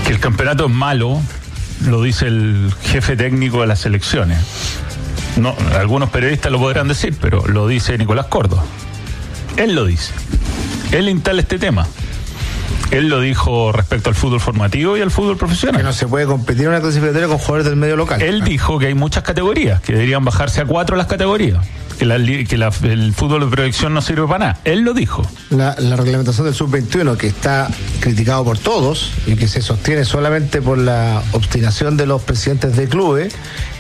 Que el campeonato es malo, lo dice el jefe técnico de las selecciones. No, algunos periodistas lo podrán decir, pero lo dice Nicolás Córdoba. Él lo dice. Él instala este tema. Él lo dijo respecto al fútbol formativo y al fútbol profesional. Que no se puede competir en una clasificatoria con jugadores del medio local. Él dijo que hay muchas categorías, que deberían bajarse a 4 las categorías, que el fútbol de proyección no sirve para nada. Él lo dijo. La reglamentación del sub-21, que está criticado por todos y que se sostiene solamente por la obstinación de los presidentes de clubes,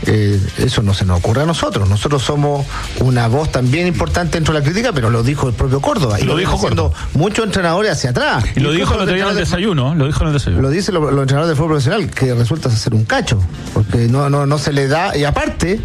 eso no se nos ocurre a nosotros. Nosotros somos una voz también importante dentro de la crítica, pero lo dijo el propio Córdoba. Y lo dijo Córdoba. Muchos entrenadores hacia atrás. Y lo dijo el otro día en el desayuno. Lo dicen los entrenadores del fútbol profesional, que resulta ser un cacho, porque no se le da. Y aparte,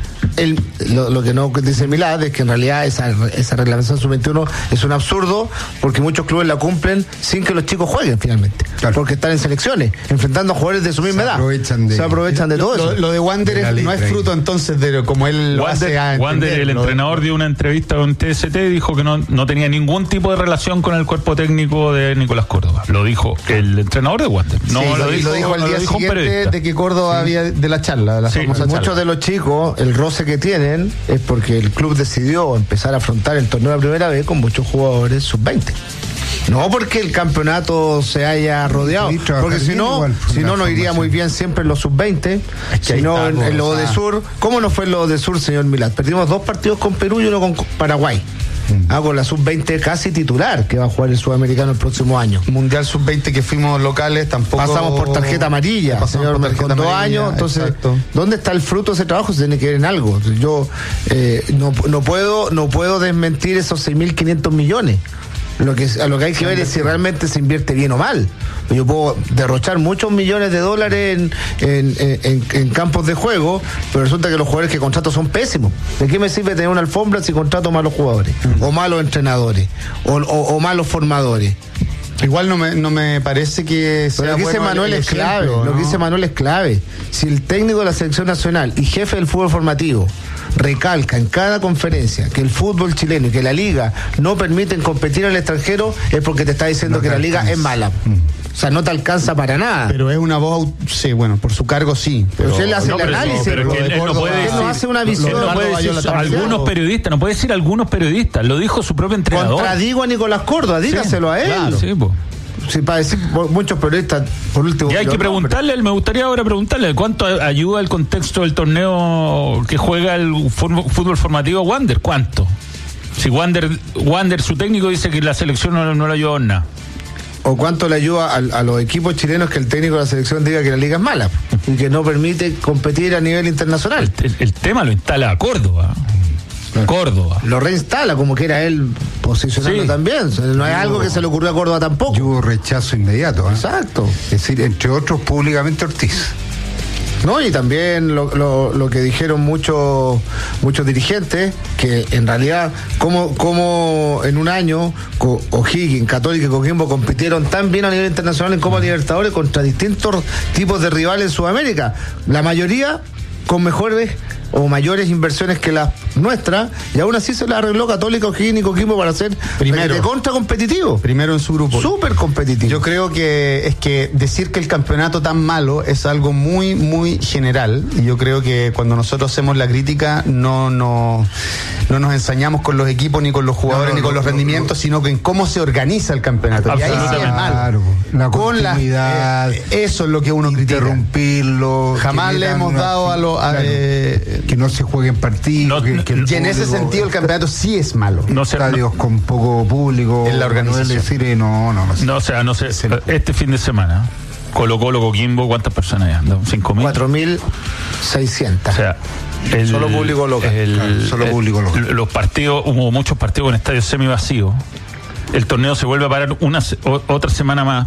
lo que no dice Milad es que en realidad esa reglamentación sub-21 es un absurdo, porque muchos clubes la cumplen sin que los chicos jueguen finalmente, claro, porque están en selecciones enfrentando a jugadores de su misma edad. Se aprovechan de todo eso. Lo de Wander no es fruto entonces de como él lo hace a Wander, el entrenador, dio una entrevista con TST y dijo que no tenía ningún tipo de relación con el cuerpo técnico de Nicolás Córdoba. Lo dijo el entrenador de Wander. No, sí, lo dijo el día siguiente de que Córdoba había de la charla, de la famosa charla. Muchos de los chicos, el roce que tienen es porque el club decidió empezar a afrontar el torneo de la primera vez con muchos jugadores sub-20. No porque el campeonato se haya rodeado, porque si no nos iría muy bien siempre en los sub-20, si no en los de Sur. ¿Cómo nos fue en los de Sur, señor Milad? Perdimos 2 partidos con Perú y 1 con Paraguay. Con la sub-20 casi titular, que va a jugar el sudamericano el próximo año. Mundial sub-20 que fuimos locales, tampoco pasamos por tarjeta amarilla, señor, con 2 años. Entonces, exacto. ¿Dónde está el fruto de ese trabajo? Se tiene que ver en algo. Yo no puedo desmentir esos 6.500 millones. A lo que hay que ver es si realmente se invierte bien o mal. Yo puedo derrochar muchos millones de dólares en campos de juego, pero resulta que los jugadores que contrato son pésimos. ¿De qué me sirve tener una alfombra si contrato malos jugadores? O malos entrenadores, o malos formadores. Igual no me parece que sea. Lo que dice Manuel es clave, ¿no? Lo que dice Manuel es clave. Si el técnico de la selección nacional y jefe del fútbol formativo recalca en cada conferencia que el fútbol chileno y que la liga no permiten competir al extranjero, es porque te está diciendo que la liga es mala. O sea, no te alcanza para nada. Pero es una voz, sí, bueno, por su cargo sí. Pero si él hace el análisis, pero él no puede decir, no hace una visión. No puede decir algunos periodistas, no puede decir algunos periodistas, lo dijo su propio entrenador. Contradigo a Nicolás Córdoba, dígaselo a él. Claro. Sí, sí, para decir muchos periodistas, por último. Y hay que preguntarle, me gustaría ahora preguntarle, ¿cuánto ayuda el contexto del torneo que juega el fútbol formativo a Wander? ¿Cuánto? Si Wander, su técnico, dice que la selección no le ayudó en nada. ¿O cuánto le ayuda a los equipos chilenos que el técnico de la selección diga que la liga es mala y que no permite competir a nivel internacional? El tema lo instala Córdoba. Córdoba. Lo reinstala como que era él posicionando también. No es algo que se le ocurrió a Córdoba tampoco. Hubo rechazo inmediato. Exacto. Es decir, entre otros, públicamente Ortiz. No, y también lo que dijeron muchos dirigentes, que en realidad, como en un año O'Higgins, Católica y Coquimbo compitieron tan bien a nivel internacional en Copa Libertadores contra distintos tipos de rivales en Sudamérica, la mayoría con mejores o mayores inversiones que las nuestras, y aún así se la arregló Católica, O'Higgins y Coquimbo para ser primero, de contra competitivo. Primero en su grupo. Súper competitivo. Yo creo que es que decir que el campeonato tan malo es algo muy, muy general, y yo creo que cuando nosotros hacemos la crítica no nos ensañamos con los equipos, ni con los jugadores, ni con los rendimientos, sino que en cómo se organiza el campeonato. Y ahí sí es mal. La continuidad, eso es lo que uno critica. Interrumpirlo. Jamás le hemos dado que no se jueguen partidos. Y en ese sentido el campeonato sí es malo. Estadios con poco público. En la organización. No sé. Este fin de semana, Colo-Colo, Coquimbo, ¿cuántas personas hay? 5.000. 4.600. O sea, solo público local. Público local. Los partidos, hubo muchos partidos con estadios semivacíos. El torneo se vuelve a parar otra semana más,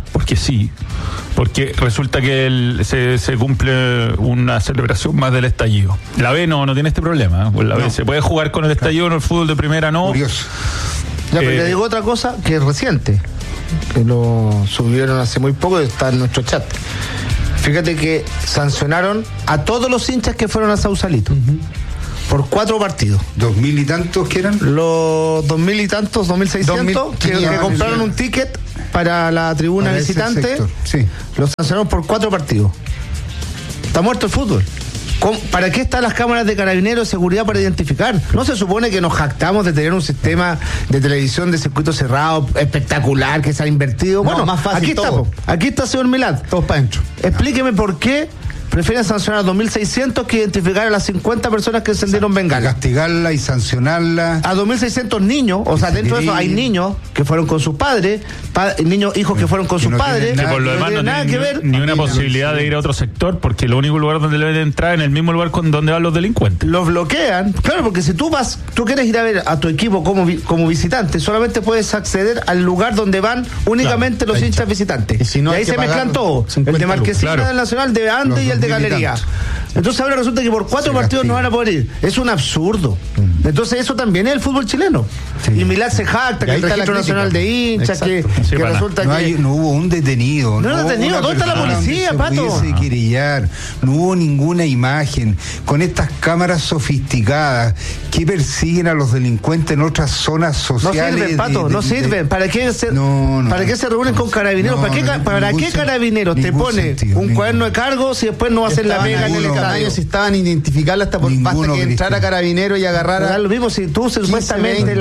porque resulta que se cumple una celebración más del estallido. La B no tiene este problema, pues la B se puede jugar con el estallido, en el fútbol de primera no. Curioso. Ya, pero le digo otra cosa que es reciente, que lo subieron hace muy poco, está en nuestro chat. Fíjate que sancionaron a todos los hinchas que fueron a Sausalito. Por 4 partidos. 2.000 y tantos que eran. Los 2.000 y tantos, 2.600 que compraron un ticket para la tribuna visitante, sí. Lo sancionaron por 4 partidos. Está muerto el fútbol. ¿Para qué están las cámaras de carabineros de seguridad para identificar? ¿No se supone que nos jactamos de tener un sistema de televisión de circuito cerrado espectacular que se ha invertido? No, bueno, más fácil aquí está, señor Milad. Todos para adentro. Explíqueme por qué prefieren sancionar a 2.600 que identificar a las 50 personas que encendieron bengala. Castigarla y sancionarla. A 2.600 niños, o sea, dentro de eso hay niños que fueron con sus padres, hijos que fueron con sus padres, que por lo demás no nada que ver. Ni una posibilidad de ir a otro sector, porque el único lugar donde deben entrar es en el mismo lugar donde van los delincuentes. Los bloquean, claro, porque si tú quieres ir a ver a tu equipo como visitante, solamente puedes acceder al lugar donde van únicamente los hinchas visitantes. Y ahí se mezclan todos. El de Marquesina del Nacional, de Ande y el de Galería. Entonces ahora resulta que por 4 partidos no van a poder ir. Es un absurdo. Entonces eso también es el fútbol chileno. Sí. Y Milad se jacta que el registro nacional de hinchas, que resulta que... No hubo un detenido. No detenido, ¿dónde está la policía, Pato? No hubo ninguna imagen. Con estas cámaras sofisticadas que persiguen a los delincuentes en otras zonas sociales. No sirven, Pato, no sirven. ¿Para qué se reúnen con carabineros? ¿Para qué carabineros te pone un cuaderno de cargo si después no va a hacer la pega en el estadio? Si estaban identificarla hasta por basta que entrara carabinero y agarrara. Lo mismo si tú supuestamente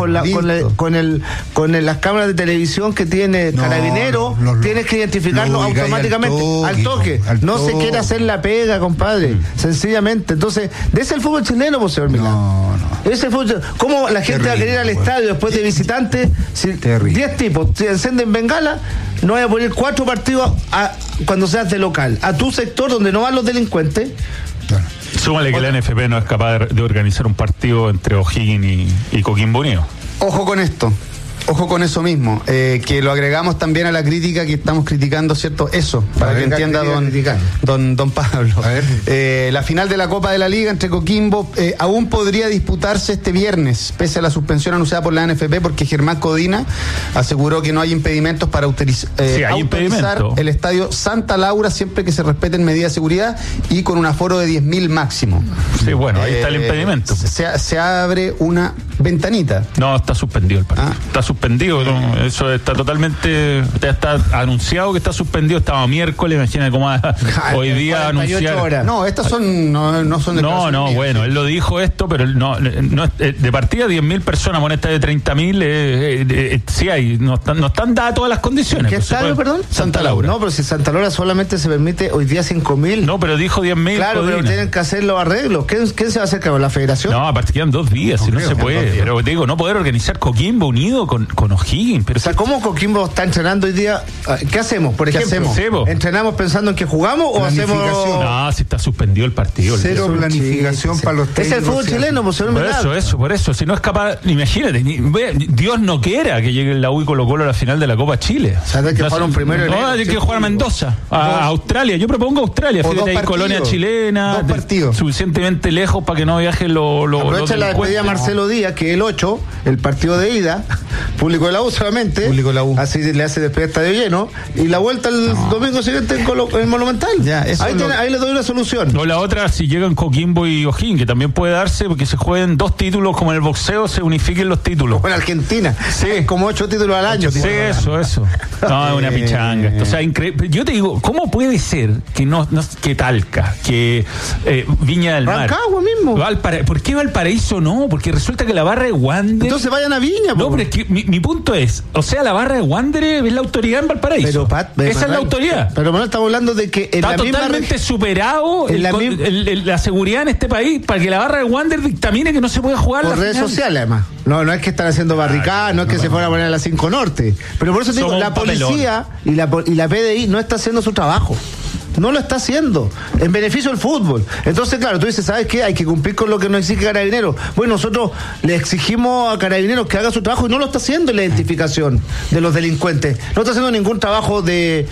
con las cámaras de televisión que tiene carabinero, tienes que identificarlo automáticamente al toque. No se quiere hacer la pega, compadre. Sencillamente. Entonces, de ese el fútbol chileno, pues, señor Milán. Ese fútbol. ¿Cómo la gente va a querer ir al estadio después de visitante? Si 10 tipos se encenden bengala, no voy a poner 4 partidos cuando seas de local. A tu sector donde no van los delincuentes. Súmale que la NFP no es capaz de organizar un partido entre O'Higgins y Coquimbo Unido. Ojo con esto. Ojo con eso mismo, que lo agregamos también a la crítica que estamos criticando, ¿cierto? Eso, para que entienda don Pablo. La final de la Copa de la Liga entre Coquimbo aún podría disputarse este viernes, pese a la suspensión anunciada por la NFP, porque Germán Codina aseguró que no hay impedimentos para autorizar el estadio Santa Laura siempre que se respeten medidas de seguridad y con un aforo de 10.000 máximo. Sí, bueno, ahí está el impedimento. Se abre una ventanita. No, está suspendido el partido. Está suspendido, ¿no? Eso está totalmente, ya está anunciado que está suspendido. Estaba miércoles, imagínate cómo hoy día anunciar. No, estas son no son de bueno, él lo dijo esto, pero no de partida 10.000 personas con esta de 30.000 sí hay, no están dadas todas las condiciones. ¿Qué estadio, perdón? Santa Laura. No, pero si Santa Laura solamente se permite hoy día 5.000. No, pero dijo 10.000. Claro, pero tienen que hacer los arreglos. ¿Quién se va a hacer cargo? ¿La federación? No, aparte quedan 2 días, si no se puede. Pero te digo, no poder organizar Coquimbo unido con O'Higgins. Pero o sea, ¿cómo Coquimbo está entrenando hoy día? ¿Qué hacemos? Por ejemplo, ¿entrenamos pensando en que jugamos o hacemos...? No, si está suspendido el partido. Cero planificación para los técnicos. Es el fútbol chileno, pues, por eso. Si no es capaz, imagínate, Dios no quiera que llegue la U y Colo-Colo a la final de la Copa Chile. O sea, hay que jugar un primero. No, hay que jugar a Mendoza, a Australia. Yo propongo Australia, fíjate, hay colonia chilena. 2 partidos. Suficientemente lejos para que no viajen los aprovecha la despedida Marcelo Díaz, que el 8, el partido de ida, público de la U solamente. Público de la U. Así le hace despedida estadio lleno. Y la vuelta el domingo siguiente en el Monumental. Ya, ahí le doy una solución. O la otra, si llegan Coquimbo y O'Higgins, que también puede darse, porque se jueguen 2 títulos, como en el boxeo, se unifiquen los títulos. O en Argentina. Sí. Como 8 títulos al año. Sí, eso. No, es una pichanga. O sea, increíble. Yo te digo, ¿cómo puede ser que Talca, que Viña del Mar, Rancagua mismo? ¿Por qué Valparaíso no? Porque resulta que la barra de Wander... Entonces vayan a Viña. No, pero es que mi punto es, o sea, la barra de Wander es la autoridad en Valparaíso. Esa es la autoridad. Pero Manuel, estamos hablando de que está totalmente superado la seguridad en este país para que la barra de Wander dictamine que no se puede jugar por redes sociales, además. No es que están haciendo barricadas, no es que se fueran a poner a las 5 Norte. Pero por eso te digo, la policía y la PDI no está haciendo su trabajo. No lo está haciendo en beneficio del fútbol. Entonces, claro, tú dices, ¿sabes qué? Hay que cumplir con lo que nos exige Carabineros. Bueno, nosotros le exigimos a Carabineros que haga su trabajo y no lo está haciendo en la identificación de los delincuentes. No está haciendo ningún trabajo de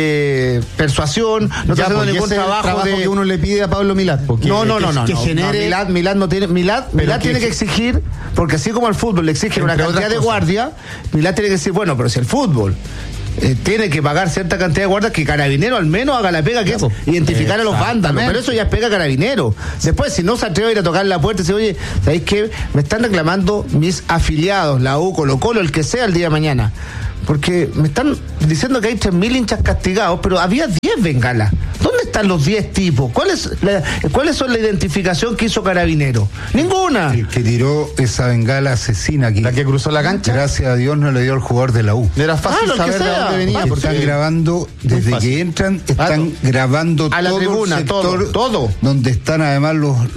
persuasión, no está haciendo ningún trabajo que uno le pide a Pablo Milad. No. Que genere... Milad no tiene... Milad tiene que exigir, porque así como al fútbol le exigen una cantidad de guardia, Milad tiene que decir, bueno, pero si el fútbol tiene que pagar cierta cantidad de guardas, que Carabinero al menos haga la pega que es identificar a los vándalos, pero eso ya es pega Carabinero. Después, si no se atreve a ir a tocar la puerta y dice, oye, ¿sabéis qué? Me están reclamando mis afiliados, la U, Colo-Colo, el que sea el día de mañana. porque me están diciendo que hay 3.000 hinchas castigados, pero había 10 bengalas. ¿Dónde están los 10 tipos? ¿Cuáles son la identificación que hizo Carabinero? Ninguna. El que tiró esa bengala asesina aquí, la que cruzó la cancha, gracias a Dios no le dio al jugador de la U. Era fácil saber de dónde venía, porque están grabando, desde que entran, están grabando a la todo tribuna, el sector, todo. Donde están además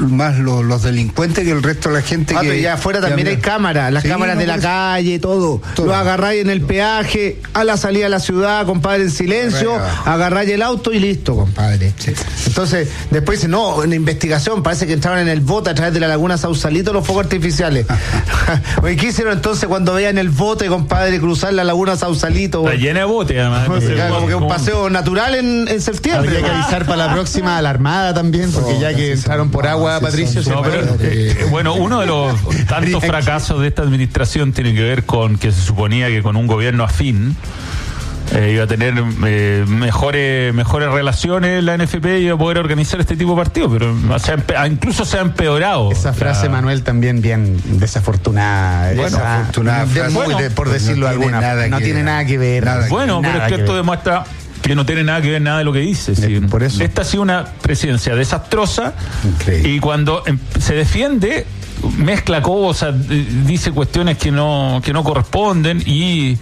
los delincuentes que el resto de la gente que... Y afuera también hay cámaras, las cámaras de la calle, todo. Lo agarráis en el peaje, a la salida de la ciudad, compadre, en silencio, agarráis el auto y listo, compadre. Sí. Entonces, después dice, no, en investigación, parece que entraron en el bote a través de la laguna Sausalito los fuegos artificiales. Oye, ¿qué hicieron entonces cuando veían el bote, compadre, cruzar la laguna Sausalito? Está llena de bote, además. Como que un paseo natural en septiembre. Habría que avisar para la próxima a la Armada también, porque ya que entraron por agua, Patricio. Bueno, uno de los tantos fracasos de esta administración tiene que ver con que se suponía que con un gobierno afín iba a tener mejores relaciones la NFP y iba a poder organizar este tipo de partidos, pero incluso se ha empeorado. Esa frase, Manuel, también bien desafortunada. Bueno, afortunada frase, por decirlo de alguna manera. No tiene nada que ver. Bueno, pero es que esto demuestra que no tiene nada que ver nada de lo que dice. ¿Sí? Por eso. Esta ha sido una presidencia desastrosa. Increíble. Y cuando se defiende, mezcla cosas, dice cuestiones que no corresponden y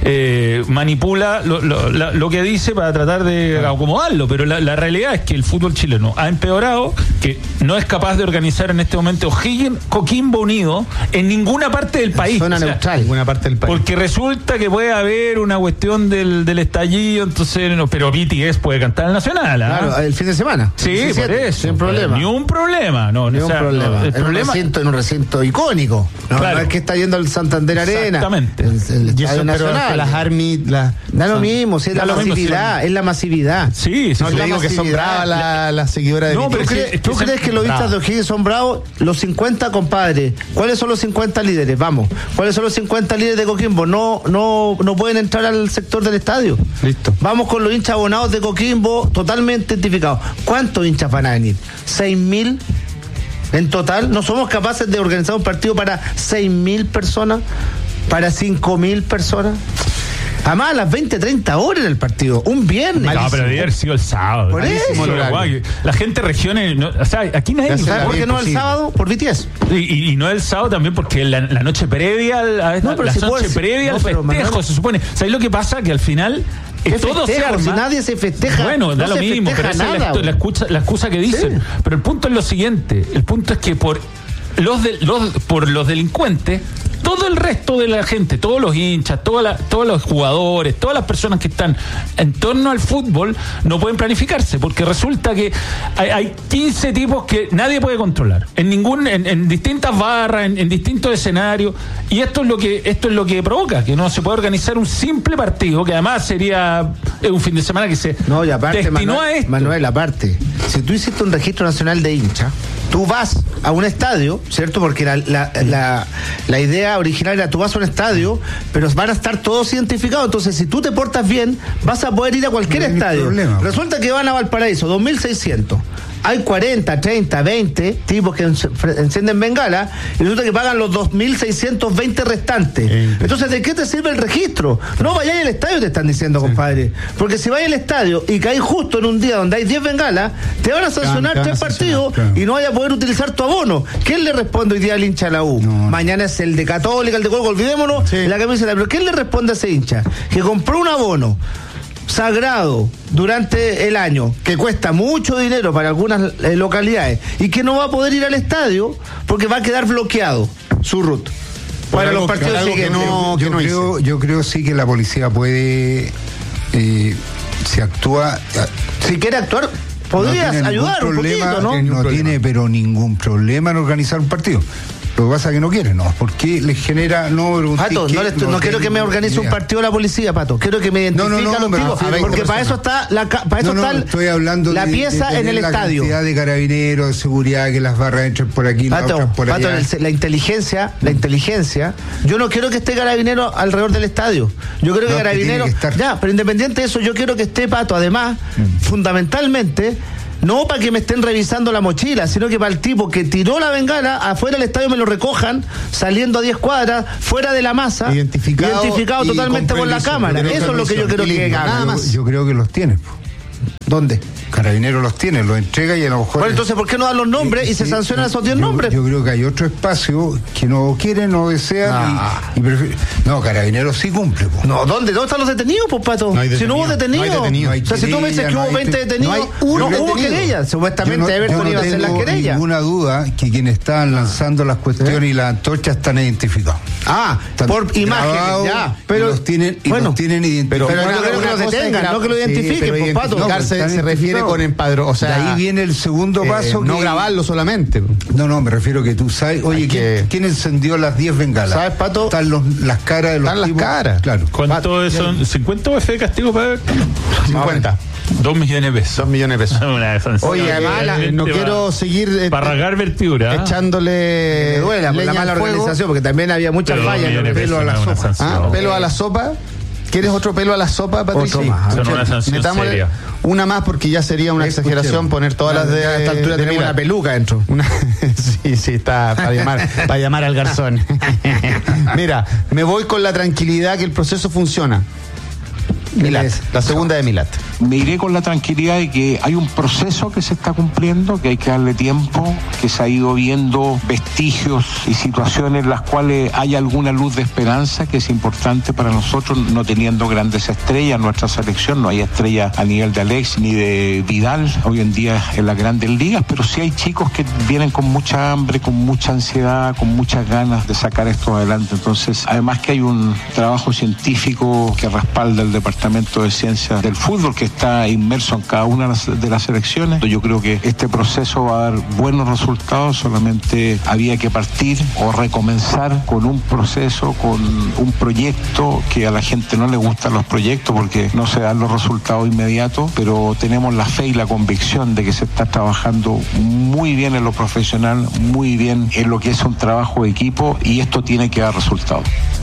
manipula lo que dice para tratar de acomodarlo, pero la realidad es que el fútbol chileno ha empeorado, que no es capaz de organizar en este momento Coquimbo Unido en ninguna parte del país. Zona neutral. Ninguna parte del país. Porque resulta que puede haber una cuestión del estallido, entonces pero BTS puede cantar el Nacional. Claro, el fin de semana. Sí, por eso. Sin problema. Ni un problema. No, ni un problema. El problema en un recinto icónico. Claro. No es que está yendo al Santander Arena. Exactamente. El Estadio Nacional. Las Army da lo mismo, si es la masividad, es la masividad. Sí, no le digo que son bravas las seguidoras de No, pero ¿tú crees que los hinchas de O'Higgins son bravos? Los 50, compadre. ¿Cuáles son los 50 líderes? Vamos. ¿Cuáles son los 50 líderes de Coquimbo? No pueden entrar al sector del estadio. Listo. Vamos con los hinchas abonados de Coquimbo totalmente identificados. ¿Cuántos hinchas van a venir? ¿6.000? En total, no somos capaces de organizar un partido para 6.000 personas, para 5.000 personas. Además, a las 20-30 horas en el partido, un viernes. No, pero debe haber sido el sábado. Por eso. La gente regiones, o sea, aquí nadie sabe por qué no el sábado, por BTS. Y no el sábado también porque la noche previa al festejo, Manuel, se supone. ¿Sabes lo que pasa? Que al final todo se arma. Si nadie se festeja. Bueno, da lo mismo, pero esa es la excusa que dicen. Sí. Pero el punto es lo siguiente, el punto es que por los delincuentes, todo el resto de la gente, todos los hinchas, todos los jugadores, todas las personas que están en torno al fútbol no pueden planificarse, porque resulta que hay 15 tipos que nadie puede controlar en distintas barras, en distintos escenarios, y esto es lo que provoca que no se puede organizar un simple partido, que además sería un fin de semana que se destinó a esto. Manuel, aparte, si tú hiciste un registro nacional de hinchas, tú vas a un estadio, ¿cierto? Porque la idea original era tú vas a un estadio, pero van a estar todos identificados. Entonces, si tú te portas bien, vas a poder ir a cualquier estadio. Problema. Resulta que van a Valparaíso, 2.600. Hay 40, 30, 20 tipos que encienden bengala y resulta que pagan los 2.620 restantes. Entonces, ¿de qué te sirve el registro? No vayáis al estadio, te están diciendo, compadre. Porque si vais al estadio y caes justo en un día donde hay 10 bengalas, te van a sancionar 3 partidos, claro, y no vayas a poder utilizar tu abono. ¿Quién le responde hoy día al hincha de la U? No. Mañana es el de Católica, el de Colo, olvidémonos, la camiseta. Pero ¿quién le responde a ese hincha? Que compró un abono sagrado durante el año, que cuesta mucho dinero para algunas localidades, y que no va a poder ir al estadio porque va a quedar bloqueado su ruta para los partidos siguientes. Yo creo sí que la policía puede, si actúa, si quiere actuar, podrías ayudar un poquito, ¿no? No tiene pero ningún problema en organizar un partido. Lo que pasa es que no quiere, ¿no? Porque les genera... Pato, no quiero que me organice un partido la policía, Pato. Quiero que me identifique a los tipos, porque para eso está estoy hablando la pieza en el estadio. La cantidad de carabineros, de seguridad, que las barras entren por aquí, Pato, las otras por allá. Pato, la inteligencia, yo no quiero que esté carabinero alrededor del estadio. Yo creo que carabinero... Ya, pero independiente de eso, yo quiero que esté, Pato, además, fundamentalmente, no para que me estén revisando la mochila, sino que para el tipo que tiró la bengala, afuera del estadio me lo recojan, saliendo a 10 cuadras, fuera de la masa, identificado totalmente por la cámara. Eso es lo que yo quiero que haga. Nada más. Yo creo que los tiene. ¿Dónde? Carabineros los tiene, los entrega y a lo mejor... Bueno, entonces, ¿por qué no dan los nombres y se sancionan esos 10 nombres? Yo creo que hay otro espacio que no quieren, no desean y prefieren... No, Carabineros sí cumple. Po. No, ¿dónde están los detenidos, pues, Pato? No si no hubo detenidos. No hay detenido. O sea, si tú me dices que hubo 20 detenidos, no hubo querellas. Supuestamente Everton iba a hacer las querellas. No tengo ninguna duda que quienes estaban lanzando las cuestiones y las antorchas están identificados. Por imágenes, ya. Pero los tienen identificados. Pero yo creo que los detengan, no que lo identifiquen, pues, Pato. Se refiere con empadrón, o sea, ahí viene el segundo paso. No grabarlo solamente. No, me refiero que tú sabes, oye, ¿quién encendió las 10 bengalas? ¿Sabes, Pato? Están las caras de los tipos. Están las caras. Claro. ¿Cuánto son? ¿50 UF de castigo para ver? 50. 2 millones de pesos. 2 millones de pesos. Oye, además, no quiero seguir para ragar vertidura. Echándole duela por la mala organización, porque también había muchas fallas. Pelo a la sopa. Pelo a la sopa. ¿Quieres otro pelo a la sopa, Patricio? Otro más. Son una sanción seria. Una más porque ya sería una exageración poner todas las de... A esta altura tenemos una peluca dentro. Sí, está para llamar al garzón. Mira, me voy con la tranquilidad que el proceso funciona. Milat, la segunda de Milat. Me iré con la tranquilidad de que hay un proceso que se está cumpliendo, que hay que darle tiempo, que se ha ido viendo vestigios y situaciones en las cuales hay alguna luz de esperanza, que es importante para nosotros, no teniendo grandes estrellas en nuestra selección. No hay estrellas a nivel de Alex ni de Vidal hoy en día en las grandes ligas, pero sí hay chicos que vienen con mucha hambre, con mucha ansiedad, con muchas ganas de sacar esto adelante. Entonces, además que hay un trabajo científico que respalda el Departamento de Ciencias del Fútbol, que está inmerso en cada una de las selecciones. Yo creo que este proceso va a dar buenos resultados, solamente había que partir o recomenzar con un proceso, con un proyecto, que a la gente no le gustan los proyectos porque no se dan los resultados inmediatos, pero tenemos la fe y la convicción de que se está trabajando muy bien en lo profesional, muy bien en lo que es un trabajo de equipo, y esto tiene que dar resultados.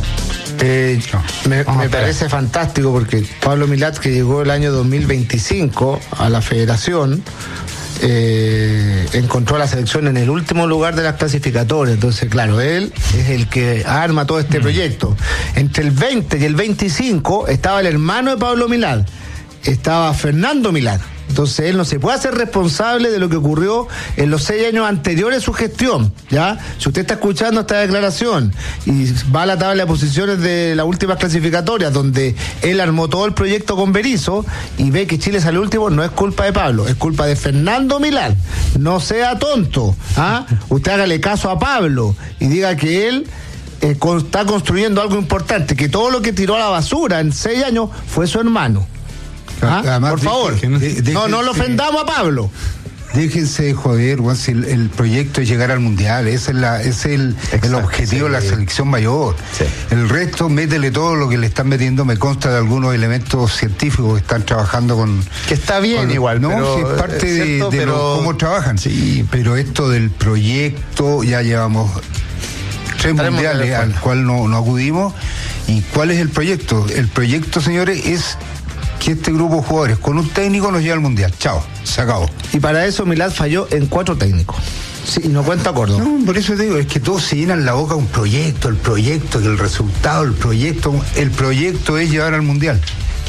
Me parece fantástico porque Pablo Milat, que llegó el año 2025 a la federación, encontró a la selección en el último lugar de las clasificatorias. Entonces, claro, él es el que arma todo este proyecto. Entre el 20 y el 25 estaba el hermano de Pablo Milat, estaba Fernando Milat. Entonces él no se puede hacer responsable de lo que ocurrió en los 6 años anteriores a su gestión, ¿ya? Si usted está escuchando esta declaración y va a la tabla de posiciones de las últimas clasificatorias, donde él armó todo el proyecto con Berizzo, y ve que Chile sale último, no es culpa de Pablo, es culpa de Fernando Milán. No sea tonto, ¿ah? Usted hágale caso a Pablo y diga que él está construyendo algo importante, que todo lo que tiró a la basura en 6 años fue su hermano. Además, por favor, no lo ofendamos a Pablo. Déjense de joder, si el proyecto es llegar al Mundial, ese es el objetivo de la selección mayor. Sí. El resto, métele todo lo que le están metiendo. Me consta de algunos elementos científicos que están trabajando con... Que está bien igual, no, pero, si es parte de cómo trabajan. Sí. Pero esto del proyecto, ya llevamos 3 mundiales al cual no acudimos. ¿Y cuál es el proyecto? El proyecto, señores, es que este grupo de jugadores con un técnico nos lleva al Mundial. Chao, se acabó. Y para eso Milad falló en 4 técnicos. Sí, y no cuenta acuerdo. No, por eso te digo, es que todos se llenan la boca un proyecto, que el resultado, el proyecto es llevar al Mundial.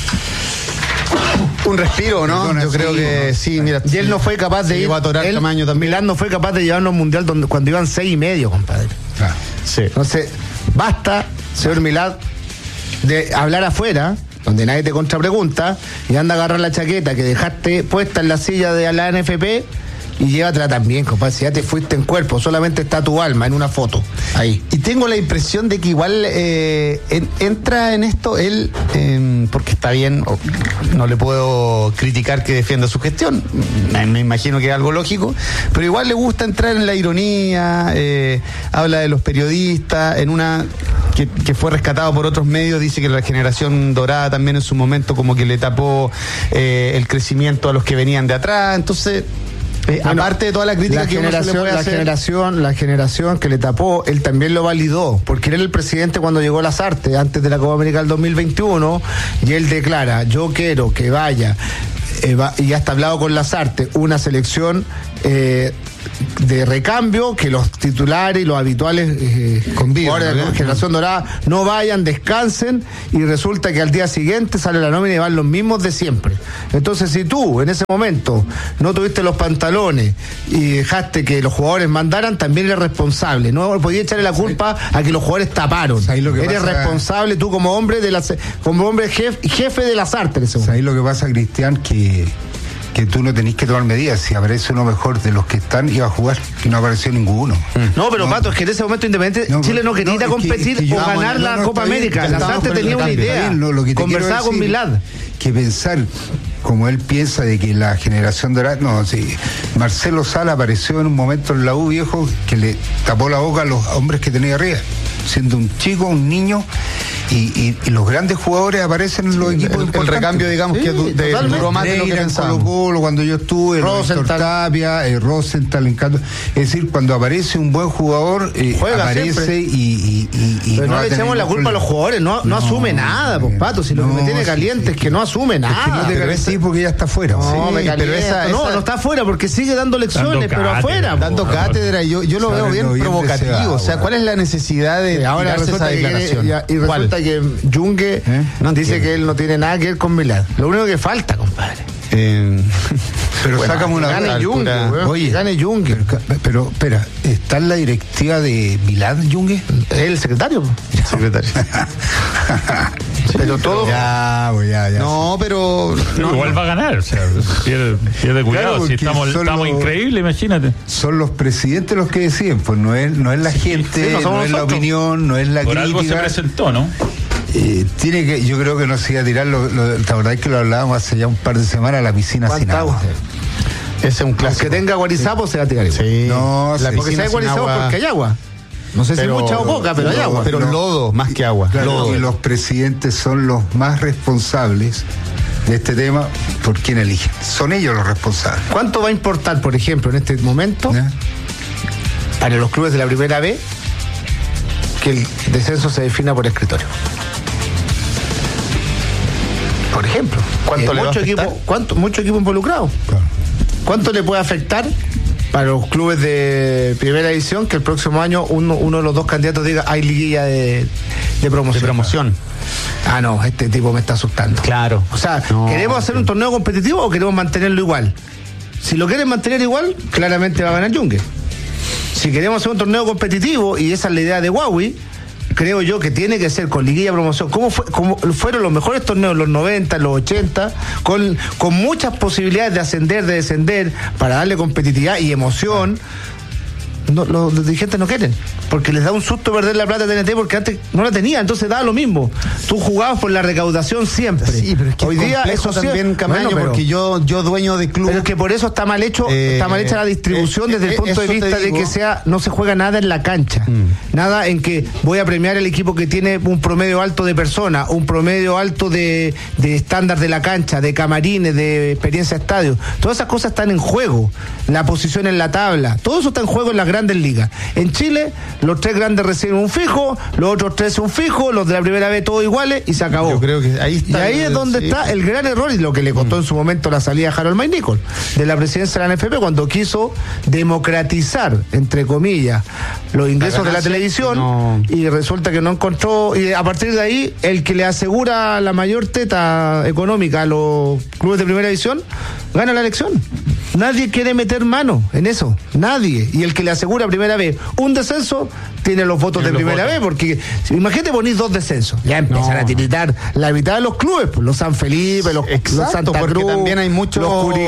Un respiro, ¿no? Perdona, yo creo que sí, mira. Y él no fue capaz de ir a atorar tamaño también. Milad no fue capaz de llevarnos al Mundial cuando iban 6,5, compadre. Claro. Sí. Entonces, basta, señor Milad, de hablar afuera, donde nadie te contrapregunta, y anda a agarrar la chaqueta que dejaste puesta en la silla de la NFP y llévatela también, compadre. Si ya te fuiste en cuerpo, solamente está tu alma en una foto ahí. Y tengo la impresión de que igual entra en esto él, porque está bien, no le puedo criticar que defienda su gestión, me imagino que es algo lógico, pero igual le gusta entrar en la ironía, habla de los periodistas, en una que fue rescatado por otros medios, dice que la generación dorada también en su momento como que le tapó el crecimiento a los que venían de atrás. Entonces, bueno, aparte de toda la crítica que uno se le puede hacer, la generación que le tapó, él también lo validó, porque él era el presidente cuando llegó a las Artes, antes de la Copa América del 2021, y él declara: yo quiero que vaya y ya está hablado con Lasarte, una selección de recambio, que los titulares y los habituales jugadores de la generación dorada no vayan, descansen, y resulta que al día siguiente sale la nómina y van los mismos de siempre. Entonces, si tú en ese momento no tuviste los pantalones y dejaste que los jugadores mandaran, también eres responsable. No podías echarle la culpa a que los jugadores taparon. Eres responsable tú como hombre jefe de Lasarte en ese momento. Ahí lo que pasa, Cristian, que tú no tenés que tomar medidas. Si aparece uno mejor de los que están, iba a jugar, y no apareció ninguno. No, pero Pato, es que en ese momento Independiente Chile no quería ir a competir o ganar la Copa América. Lasarte tenía una idea. Conversaba con Milad. Que pensar, como él piensa, de que la generación dorada... No, sí. Marcelo Sala apareció en un momento en la U, viejo, que le tapó la boca a los hombres que tenía arriba. Siendo un chico, un niño... Y los grandes jugadores aparecen en los equipos importantes. El recambio, digamos, que duró más de lo que pensábamos. Colo-Colo, cuando yo estuve, Tapia, Rosenthal, Encanto. Es decir, cuando aparece un buen jugador, aparece y pero no le echamos la culpa a los jugadores, no asume nada, pues, Pato. Si lo que me tiene caliente es que no asume nada. Es que no te calientes porque ya está afuera. No está afuera porque sigue dando lecciones, pero afuera. Dando cátedra, yo lo veo bien provocativo. O sea, ¿cuál es la necesidad de darse esa declaración? Y resulta que Yungue dice que él no tiene nada que ver con Milad. Lo único que falta, compadre. Pero bueno, sácame una gane Yungue. Oye, gane Yungue. Pero espera, ¿está en la directiva de Milad Yungue? Es el secretario. Pero todo. Ya. No, pero. Igual va a ganar. O sea, pierde cuidado. Claro, si estamos increíbles, imagínate. Son los presidentes los que deciden, pues no es la gente, no es la opinión, no es la crítica. Por algo se presentó, ¿no? Yo creo que no se iba a tirar, la verdad es que lo hablábamos hace ya un par de semanas, a la piscina sin agua. Ese es un clásico. Que tenga guarizapo se va a tirar igual. Sí. No, porque se ha guarizado porque hay agua. No sé si mucha o poca, pero hay agua. Pero lodo, más que agua. Claro, lodo. Y los presidentes son los más responsables de este tema por quién eligen. Son ellos los responsables. ¿Cuánto va a importar, por ejemplo, en este momento, para los clubes de la primera B, que el descenso se defina por escritorio? Por ejemplo, mucho equipo involucrado. Claro. ¿Cuánto le puede afectar para los clubes de primera división que el próximo año uno de los dos candidatos diga hay liguilla de promoción? Ah, no, este tipo me está asustando. Claro. O sea, ¿queremos hacer un torneo competitivo o queremos mantenerlo igual? Si lo quieren mantener igual, claramente va a ganar Yungue. Si queremos hacer un torneo competitivo, y esa es la idea de Huawei, creo yo que tiene que ser con liguilla promoción, como fueron los mejores torneos en los 90, en los 80, con muchas posibilidades de ascender, de descender, para darle competitividad y emoción. No, los dirigentes no quieren, porque les da un susto perder la plata de TNT, porque antes no la tenía, entonces daba lo mismo. Tú jugabas por la recaudación siempre. Sí, pero es que hoy día eso también, Camaño, porque yo dueño de club. Pero es que por eso está mal hecha la distribución desde el punto de vista de que no se juega nada en la cancha. Nada en que voy a premiar el equipo que tiene un promedio alto de personas, un promedio alto de estándar de la cancha, de camarines, de experiencia de estadio. Todas esas cosas están en juego. La posición en la tabla, todo eso está en juego en las grandes ligas. En Chile, los tres grandes reciben un fijo, los otros tres un fijo, los de la primera vez todos iguales y se acabó. Yo creo que ahí está. Y ahí es donde está el gran error y lo que le costó en su momento la salida a Harold Maynicol de la presidencia de la NFP, cuando quiso democratizar, entre comillas, los ingresos de la televisión, y resulta que no encontró, y a partir de ahí, el que le asegura la mayor teta económica a los clubes de primera división gana la elección. Nadie quiere meter mano en eso, nadie. Y el que le asegura primera vez un descenso tiene los votos de primera vez, porque imagínate ponís 2 descensos, ya empiezan a tiritar la mitad de los clubes, pues, los San Felipe, los Santa porque Cruz, también hay muchos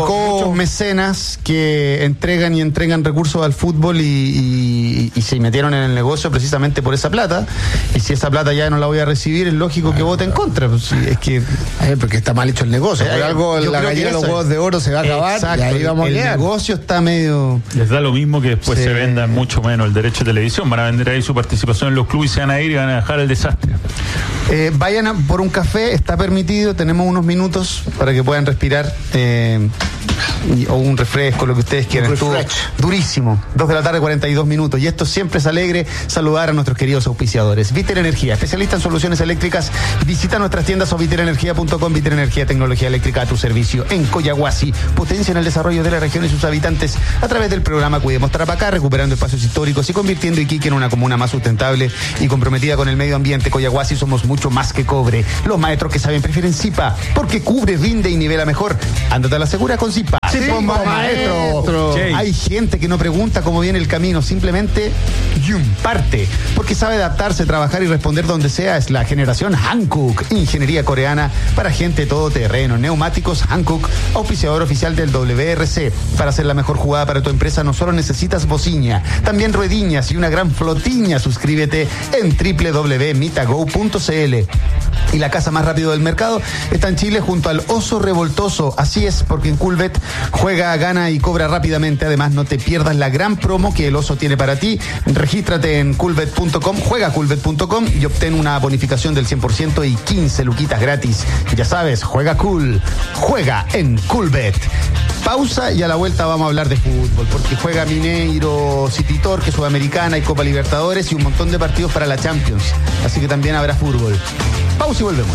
mecenas que entregan recursos al fútbol y se metieron en el negocio precisamente por esa plata, y si esa plata ya no la voy a recibir, es lógico que vote en contra. Pues, es que porque está mal hecho el negocio, por algo la gallina de los huevos de oro se va a acabar. Exacto, y ahí vamos a quedar. El negocio está medio... Les da lo mismo que después se venda mucho menos el derecho de televisión, van a vender vender ahí su participación en los clubes y se van a ir y van a dejar el desastre. Vayan por un café, está permitido, tenemos unos minutos para que puedan respirar, o un refresco, lo que ustedes quieran. Estuvo durísimo, 2:42 PM, y esto siempre es alegre saludar a nuestros queridos auspiciadores. Vitel Energía, especialista en soluciones eléctricas. Visita nuestras tiendas o vitelenergia.com. Vitel Energía, tecnología eléctrica a tu servicio en Coyahuasi. Potencia en el desarrollo de la región y sus habitantes a través del programa Cuidemos Tarapacá, recuperando espacios históricos y convirtiendo Iquique en una comuna más sustentable y comprometida con el medio ambiente. Coyahuasi somos mucho más que cobre. Los maestros que saben prefieren Zipa, porque cubre, rinde y nivela mejor. Ándate a la segura con Zipa. Sí, maestro. Hay gente que no pregunta cómo viene el camino, simplemente parte, porque sabe adaptarse, trabajar y responder donde sea. Es la generación Hankook, ingeniería coreana para gente todoterreno. Neumáticos Hankook, auspiciador oficial del WRC. Para hacer la mejor jugada para tu empresa no solo necesitas bocina, también ruediñas y una gran flotiña. Suscríbete en www.mitago.cl. Y la casa más rápido del mercado está en Chile junto al Oso Revoltoso. Así es, porque en Coolbet juega, gana y cobra rápidamente. Además, no te pierdas la gran promo que el Oso tiene para ti. Regístrate en coolbet.com, juega coolbet.com y obtén una bonificación del 100% y 15 luquitas gratis. Ya sabes, juega cool, juega en Coolbet. Pausa y a la vuelta vamos a hablar de fútbol, porque juega Mineiro, City Torque, Sudamericana y Copa Libertadores y un montón de partidos para la Champions. Así que también habrá fútbol. Pausa y volvemos.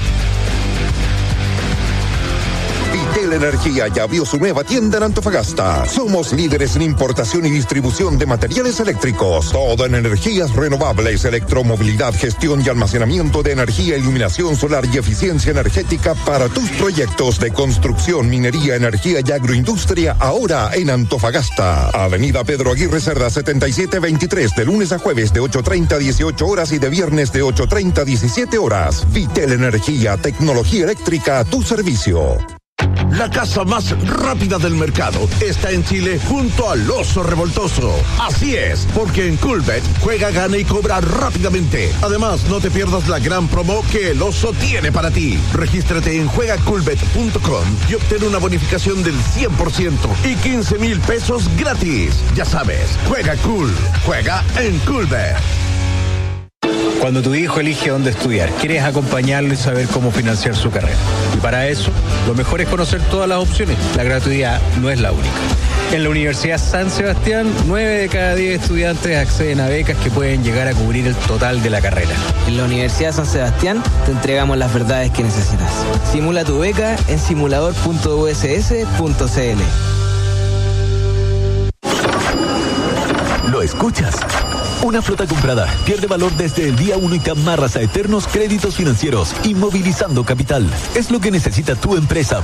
Vitel Energía ya abrió su nueva tienda en Antofagasta. Somos líderes en importación y distribución de materiales eléctricos. Todo en energías renovables, electromovilidad, gestión y almacenamiento de energía, iluminación solar y eficiencia energética para tus proyectos de construcción, minería, energía y agroindustria. Ahora en Antofagasta. Avenida Pedro Aguirre Cerda 7723, de lunes a jueves de 8:30 a 18 horas y de viernes de 8:30 a 17 horas. Vitel Energía, tecnología eléctrica a tu servicio. La casa más rápida del mercado está en Chile junto al Oso Revoltoso. Así es, porque en Coolbet juega, gana y cobra rápidamente. Además, no te pierdas la gran promo que el Oso tiene para ti. Regístrate en juegacoolbet.com y obtén una bonificación del 100% y 15,000 pesos gratis. Ya sabes, juega cool, juega en Coolbet. Cuando tu hijo elige dónde estudiar, quieres acompañarlo y saber cómo financiar su carrera. Y para eso, lo mejor es conocer todas las opciones. La gratuidad no es la única. En la Universidad San Sebastián, 9 de cada 10 estudiantes acceden a becas que pueden llegar a cubrir el total de la carrera. En la Universidad San Sebastián te entregamos las verdades que necesitas. Simula tu beca en simulador.uss.cl. ¿Lo escuchas? Una flota comprada pierde valor desde el día 1 y te amarras a eternos créditos financieros, inmovilizando capital. Es lo que necesita tu empresa